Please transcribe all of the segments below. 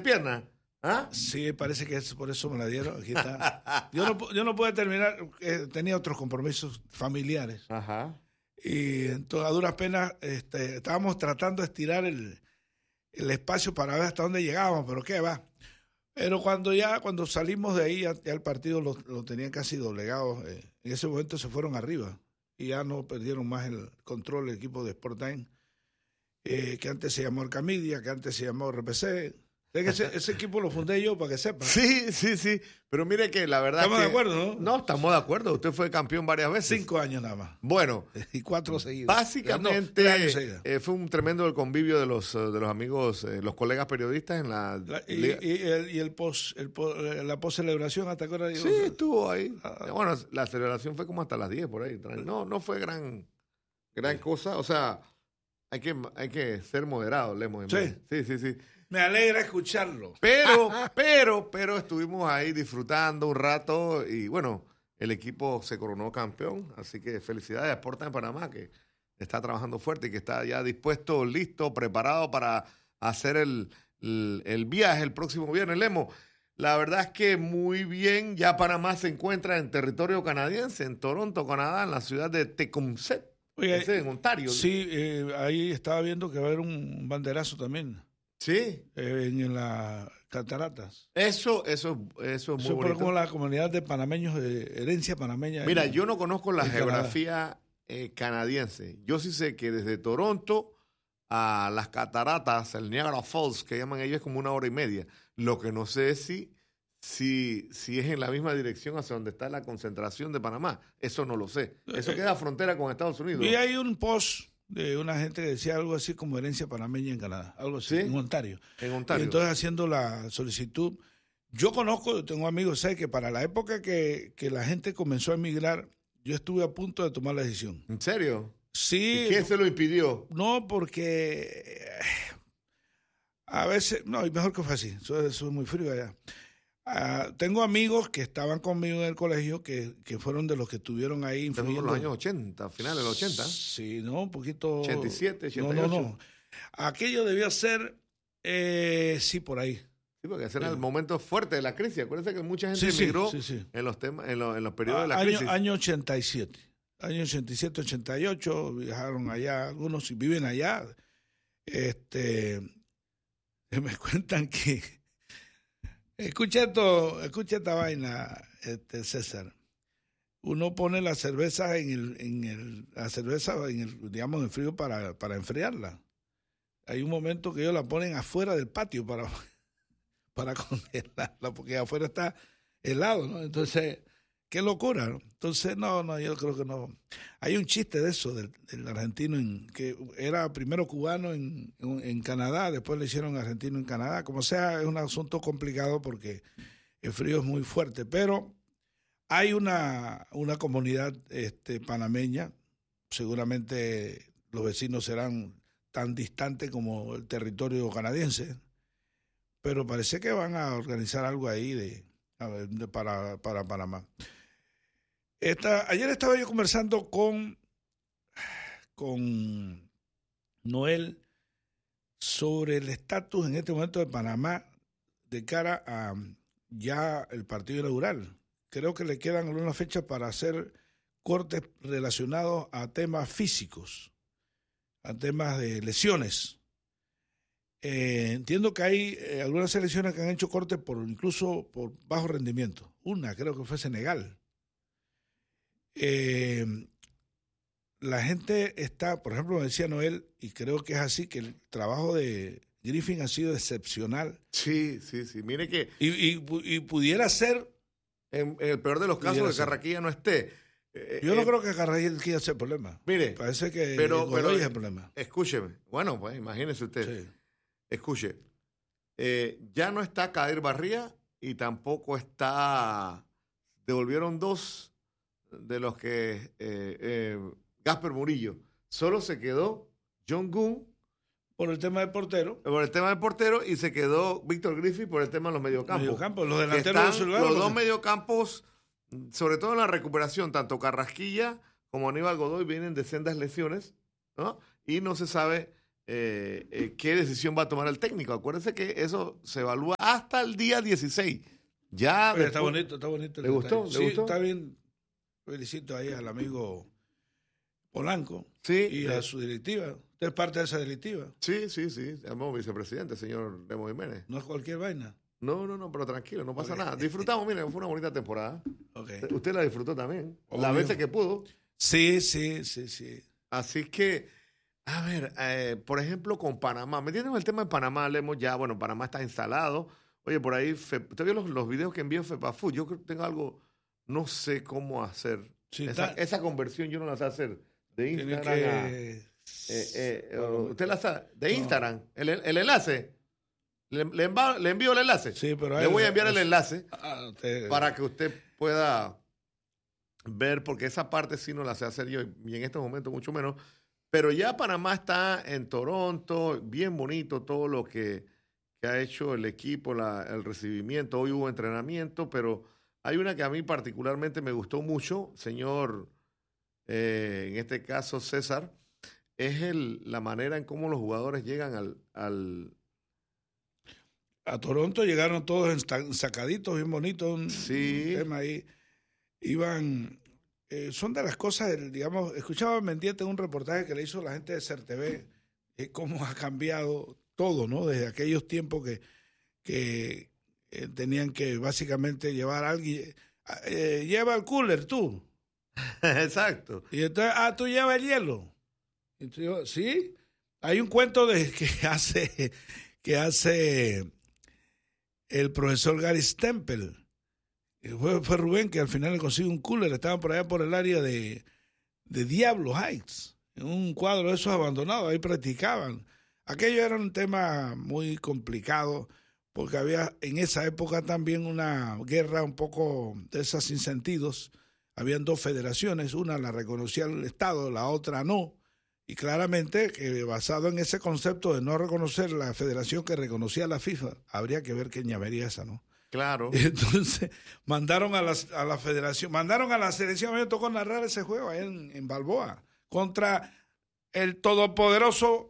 piernas. ¿Ah? Sí, parece que es por eso me la dieron. Aquí está. Yo no pude terminar, tenía otros compromisos familiares. Ajá. Y entonces, a duras penas, estábamos tratando de estirar el espacio para ver hasta dónde llegábamos, pero qué va. Pero cuando salimos de ahí, ya el partido lo tenían casi doblegado. En ese momento se fueron arriba y ya no perdieron más el control el equipo de Sportime, que antes se llamó Arcamidia, que antes se llamó RPC. Ese equipo lo fundé yo, para que sepan. Sí. Pero mire que la verdad Estamos de acuerdo, ¿no? No, estamos de acuerdo. Usted fue campeón varias veces. 5 años nada más. Bueno. Y 4 seguidos. Básicamente, 3 años seguidos. Fue un tremendo el convivio de los amigos, los colegas periodistas en la... La post-celebración, ¿hasta qué hora? Sí, estuvo ahí. Bueno, la celebración fue como hasta las 10 por ahí. No fue gran cosa. O sea, hay que ser moderado, Lemos. Sí. Me alegra escucharlo. Pero estuvimos ahí disfrutando un rato y bueno, el equipo se coronó campeón, así que felicidades a Sportime Panamá, que está trabajando fuerte y que está ya dispuesto, listo, preparado para hacer el viaje el próximo viernes. Lemo, la verdad es que muy bien, ya Panamá se encuentra en territorio canadiense, en Toronto, Canadá, en la ciudad de Tecumseh, en Ontario. Sí, ahí estaba viendo que va a haber un banderazo también. Sí. En las cataratas. Eso es muy bonito. Por como la comunidad de panameños, de herencia panameña. Mira, yo no conozco la geografía canadiense. Yo sí sé que desde Toronto a las cataratas, el Niagara Falls, que llaman ellos, es como 1 hora y media. Lo que no sé es si es en la misma dirección hacia donde está la concentración de Panamá. Eso no lo sé. Eso queda frontera con Estados Unidos. Y hay un post de una gente que decía algo así como herencia panameña en Canadá, algo así, ¿sí? En Ontario. En Ontario. Y entonces haciendo la solicitud, yo tengo amigos, sé que para la época que la gente comenzó a emigrar, yo estuve a punto de tomar la decisión. ¿En serio? Sí. ¿Y quién se lo impidió? No, porque a veces, no, y mejor que fue así, eso es muy frío allá. Tengo amigos que estaban conmigo en el colegio que fueron de los que estuvieron ahí influyendo. En los años 80, finales de los 80. Sí, no, un poquito. 87, 88. No. Aquello debió ser, sí, por ahí. Sí, porque ese era el momento fuerte de la crisis. Acuérdense que mucha gente emigró en los temas, en los periodos de la crisis. Año 87. Año 87, 88, viajaron allá, algunos viven allá. Me cuentan que Escucha esta vaina, César. Uno pone la cerveza en el frío para enfriarla. Hay un momento que ellos la ponen afuera del patio para congelarla, porque afuera está helado, ¿no? Entonces, qué locura, ¿no? Entonces, no, yo creo que no. Hay un chiste de eso, del argentino, que era primero cubano en Canadá, después le hicieron argentino en Canadá. Como sea, es un asunto complicado porque el frío es muy fuerte, pero hay una comunidad panameña, seguramente los vecinos serán tan distantes como el territorio canadiense, pero parece que van a organizar algo ahí para Panamá. Ayer estaba yo conversando con Noel sobre el estatus en este momento de Panamá de cara a ya el partido inaugural. Creo que le quedan algunas fechas para hacer cortes relacionados a temas físicos, a temas de lesiones. Entiendo que hay algunas selecciones que han hecho cortes incluso por bajo rendimiento. Una creo que fue Senegal. La gente está, por ejemplo, me decía Noel, y creo que es así, que el trabajo de Griffin ha sido excepcional. Sí. Mire que... Y pudiera ser... En el peor de los casos, que Carraquilla no esté. Yo no creo que Carraquilla sea el problema. Mire, parece que Godoy es el problema. Escúcheme. Bueno, pues imagínese usted. Sí. Escuche. Ya no está Kader Barría y tampoco está... Devolvieron 2 de los que... Gasper Murillo. Solo se quedó John Gunn. Por el tema del portero. Por el tema del portero, y se quedó Víctor Griffith por el tema de los mediocampos. Los delanteros los 2 mediocampos, sobre todo en la recuperación, tanto Carrasquilla como Aníbal Godoy vienen de sendas lesiones, ¿no? Y no se sabe qué decisión va a tomar el técnico. Acuérdense que eso se evalúa hasta el día 16. Ya después, está bonito, está bonito. ¿Le gustó? ¿Le gustó? Está bien. Felicito ahí al amigo Polanco y a su directiva. ¿Usted es parte de esa directiva? Sí. Llamó vicepresidente, señor Lemos Jiménez. No es cualquier vaina. No, pero tranquilo, no pasa nada. Disfrutamos, miren, fue una bonita temporada. Okay. Usted la disfrutó también, Obvio. las veces que pudo. Sí. Así que, a ver, por ejemplo, con Panamá. ¿Metiendo el tema de Panamá? Lemos ya, bueno, Panamá está instalado. Oye, por ahí, ¿usted vio los videos que envió FEPAFUT? Yo tengo algo, no sé cómo hacer. Sí, esa conversión yo no la sé hacer. De Instagram ¿usted la sabe? De Instagram, el enlace. Le envío el enlace. Sí, pero le voy a enviar el enlace para que usted pueda ver, porque esa parte sí no la sé hacer yo y en este momento mucho menos. Pero ya Panamá está en Toronto, bien bonito todo lo que ha hecho el equipo, el recibimiento. Hoy hubo entrenamiento, pero hay una que a mí particularmente me gustó mucho, señor, en este caso César, es la manera en cómo los jugadores llegan a Toronto. Llegaron todos sacaditos, bien bonitos, un tema ahí. Iban, son de las cosas, digamos, escuchaba Mendieta en un reportaje que le hizo la gente de CERTV, cómo ha cambiado todo, ¿no? Desde aquellos tiempos que tenían que básicamente llevar a alguien, lleva el cooler tú. Exacto. Y entonces, tú llevas el hielo. Entonces yo, sí, hay un cuento que hace el profesor Gary Stempel. Fue Rubén que al final le consiguió un cooler. Estaban por allá por el área de Diablo Heights, en un cuadro de esos abandonados. Ahí practicaban. Aquello era un tema muy complicado porque había en esa época también una guerra un poco de esas sin sentidos. Habían dos federaciones, una la reconocía el Estado, la otra no. Y claramente, basado en ese concepto de no reconocer la federación que reconocía la FIFA, habría que ver qué ñamería esa, ¿no? Claro. Entonces, mandaron a la federación, mandaron a la selección. A mí me tocó narrar ese juego ahí en Balboa, contra el todopoderoso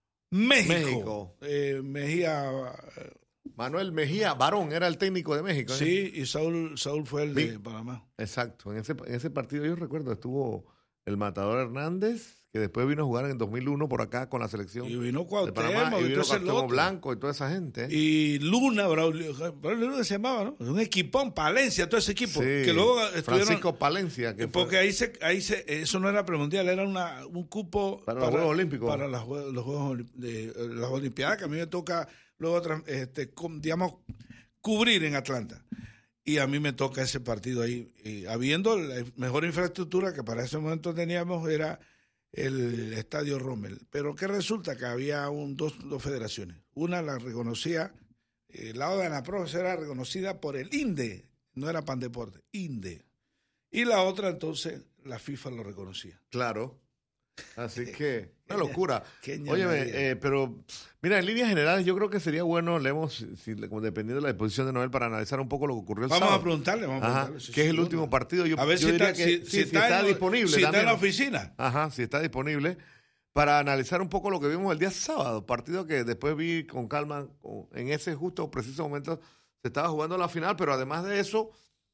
México. Mejía... Manuel Mejía Barón era el técnico de México. Sí, y Saúl fue el de Panamá. Exacto. En ese partido yo recuerdo estuvo el Matador Hernández, que después vino a jugar en 2001 por acá con la selección. Y vino Cuauhtémoc, y vino Cuauhtémoc Blanco y toda esa gente. Y Luna, Braulio Luna se llamaba, ¿no? Un equipón, Palencia, todo ese equipo. Sí, que luego estuvieron, Francisco Palencia. Porque ahí eso no era premundial, era un cupo para los Juegos Olímpicos. Para los Juegos de las Olimpiadas, que a mí me toca luego, digamos, cubrir en Atlanta. Y a mí me toca ese partido ahí. Habiendo la mejor infraestructura que para ese momento teníamos era el Estadio Rommel. Pero que resulta que había dos federaciones. Una la reconocía, el lado de Anapro era reconocida por el INDE, no era Pandeporte, INDE. Y la otra entonces la FIFA lo reconocía. Claro. Así que, una locura. Óyeme, pero mira, en líneas generales yo creo que sería bueno, leemos, dependiendo de la disposición de Noel, para analizar un poco lo que ocurrió el sábado. Vamos a preguntarle. ¿Qué es el último partido? A ver si diría está, que si está disponible. Si también. está en la oficina. Ajá, si está disponible. Para analizar un poco lo que vimos el día sábado, partido que después vi con calma, en ese justo preciso momento se estaba jugando la final, pero además de eso...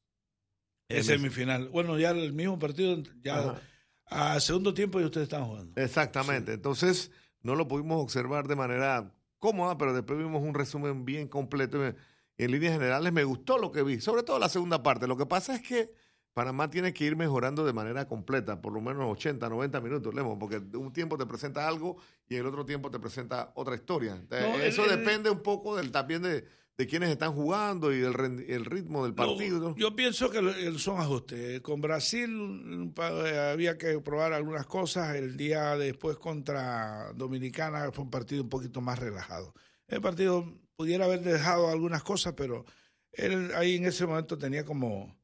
Es semifinal. Bueno, ya el mismo partido, ya... Ajá. A segundo tiempo y ustedes estaban jugando. Exactamente. Sí. Entonces, no lo pudimos observar de manera cómoda, pero después vimos un resumen bien completo. En líneas generales me gustó lo que vi, sobre todo la segunda parte. Lo que pasa es que Panamá tiene que ir mejorando de manera completa, por lo menos 80, 90 minutos, Lemo, porque un tiempo te presenta algo y el otro tiempo te presenta otra historia. Entonces, eso depende un poco también de quiénes están jugando y del el ritmo del partido. Yo pienso que son ajustes. Con Brasil había que probar algunas cosas. El día después contra Dominicana fue un partido un poquito más relajado. El partido pudiera haber dejado algunas cosas, pero él ahí en ese momento tenía como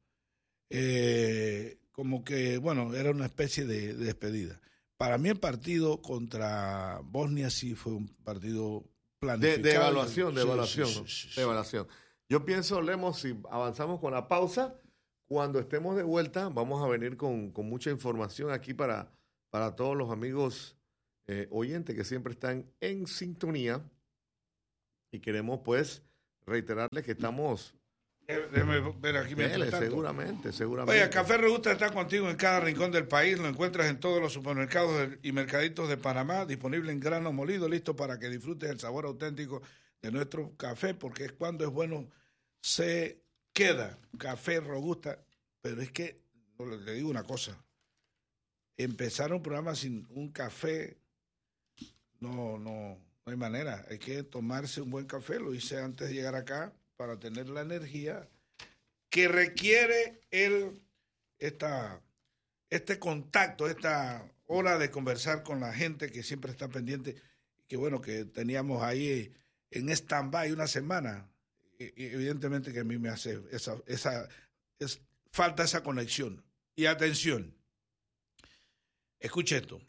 que, bueno, era una especie de despedida. Para mí el partido contra Bosnia sí fue un partido... De evaluación. Yo pienso, Lemos, si avanzamos con la pausa, cuando estemos de vuelta, vamos a venir con mucha información aquí para todos los amigos oyentes que siempre están en sintonía y queremos pues reiterarles que estamos... Déjame ver aquí. Seguramente. Oye, Café Robusta está contigo en cada rincón del país. Lo encuentras en todos los supermercados y mercaditos de Panamá, disponible en grano molido, listo para que disfrutes el sabor auténtico de nuestro café, porque es cuando es bueno, se queda Café Robusta. Pero es que, le digo una cosa, empezar un programa sin un café, no hay manera. Hay que tomarse un buen café. Lo hice antes de llegar acá, para tener la energía que requiere este contacto, esta hora de conversar con la gente que siempre está pendiente, que bueno, que teníamos ahí en stand-by una semana. Y evidentemente que a mí me hace falta esa conexión. Y atención, escuche esto.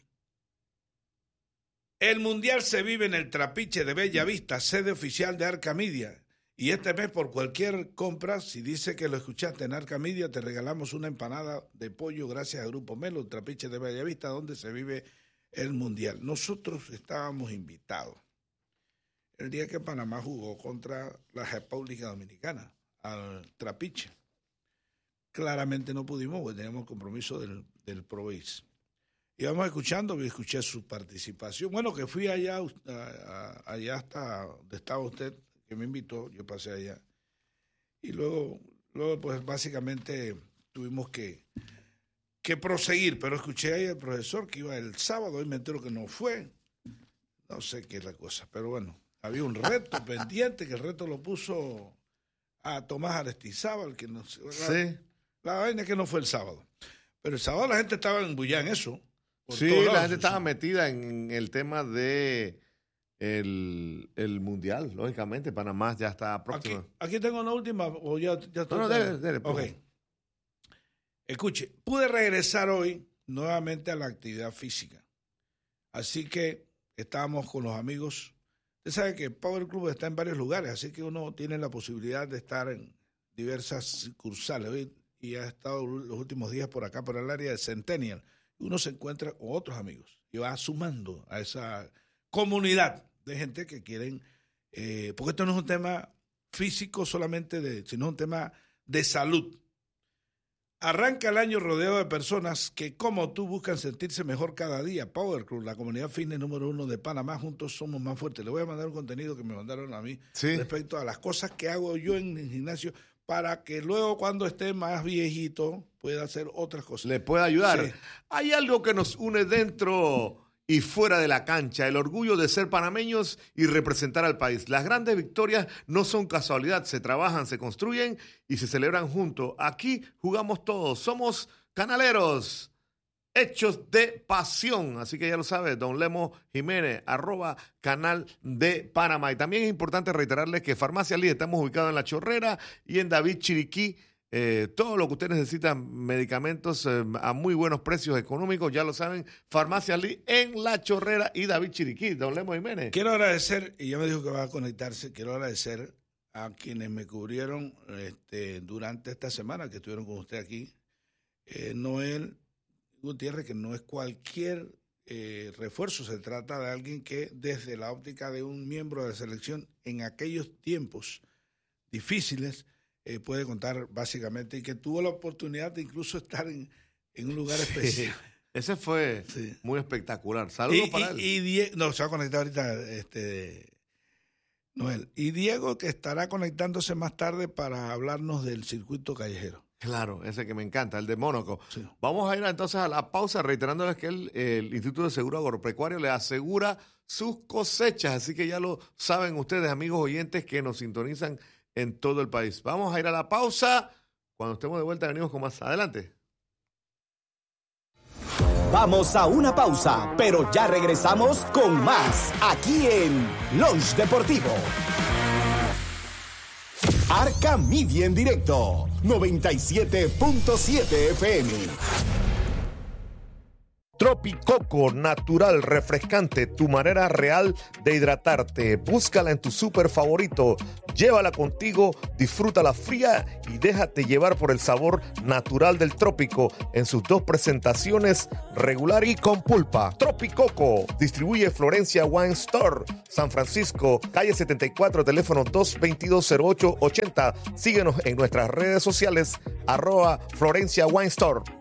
El Mundial se vive en el Trapiche de Bella Vista, sede oficial de Arca Media. Y este mes, por cualquier compra, si dice que lo escuchaste en Arca Media, te regalamos una empanada de pollo gracias a Grupo Melo, Trapiche de Bellavista, donde se vive el Mundial. Nosotros estábamos invitados el día que Panamá jugó contra la República Dominicana, al Trapiche. Claramente no pudimos, porque teníamos compromiso del Provis. Íbamos escuchando, y escuché su participación. Bueno, que fui allá hasta donde estaba usted, que me invitó, yo pasé allá. Y luego pues básicamente tuvimos que proseguir, pero escuché ahí al profesor que iba el sábado y me entero que no fue. No sé qué es la cosa, pero bueno, había un reto pendiente, que el reto lo puso a Tomás Aristizábal, que no sé. Sí. La vaina es que no fue el sábado. Pero el sábado la gente estaba embullada en eso. Sí, la gente estaba metida en el tema de el Mundial, lógicamente. Panamá ya está próximo. Aquí tengo una última, o ya estoy... No, dele. Ok. Escuche, pude regresar hoy nuevamente a la actividad física. Así que estábamos con los amigos. Usted sabe que Power Club está en varios lugares, así que uno tiene la posibilidad de estar en diversas sucursales. Hoy y ha estado los últimos días por acá, por el área de Centennial. Uno se encuentra con otros amigos y va sumando a esa comunidad de gente que quieren, porque esto no es un tema físico solamente, sino un tema de salud. Arranca el año rodeado de personas que, como tú, buscan sentirse mejor cada día. Power Club, la comunidad fitness número 1 de Panamá, juntos somos más fuertes. Le voy a mandar un contenido que me mandaron a mí respecto a las cosas que hago yo en el gimnasio, para que luego, cuando esté más viejito, pueda hacer otras cosas. Le pueda ayudar. Sí. Hay algo que nos une dentro y fuera de la cancha, el orgullo de ser panameños y representar al país. Las grandes victorias no son casualidad, se trabajan, se construyen y se celebran juntos. Aquí jugamos todos, somos canaleros, hechos de pasión. Así que ya lo sabe, don Lemo Jiménez, @Canal de Panamá. Y también es importante reiterarles que Farmacia Lee, estamos ubicados en La Chorrera y en David Chiriquí. Todo lo que ustedes necesitan, medicamentos a muy buenos precios económicos, ya lo saben, Farmacia Lee en La Chorrera y David Chiriquí. Don Lemo Jiménez. Quiero agradecer, y ya me dijo que va a conectarse, quiero agradecer a quienes me cubrieron durante esta semana que estuvieron con usted aquí. Noel Gutiérrez, que no es cualquier refuerzo, se trata de alguien que desde la óptica de un miembro de la selección en aquellos tiempos difíciles puede contar básicamente, y que tuvo la oportunidad de incluso estar en un lugar especial. Ese fue muy espectacular. Saludos para él. Y Diego, no, se va a conectar ahorita Noel. Y Diego, que estará conectándose más tarde para hablarnos del circuito callejero. Claro, ese que me encanta, el de Mónaco. Sí. Vamos a ir entonces a la pausa, reiterándoles que el Instituto de Seguro Agropecuario le asegura sus cosechas, así que ya lo saben ustedes, amigos oyentes que nos sintonizan en todo el país. Vamos a ir a la pausa. Cuando estemos de vuelta venimos con más. Adelante. Vamos a una pausa, pero ya regresamos con más aquí en Lunch Deportivo. Arca Media en directo, 97.7 FM. Tropicoco, natural, refrescante, tu manera real de hidratarte. Búscala en tu súper favorito, llévala contigo, disfrútala fría y déjate llevar por el sabor natural del trópico en sus 2 presentaciones, regular y con pulpa. Tropicoco, distribuye Florencia Wine Store, San Francisco, calle 74, teléfono 222-0880. Síguenos en nuestras redes sociales, @Florencia Wine Store.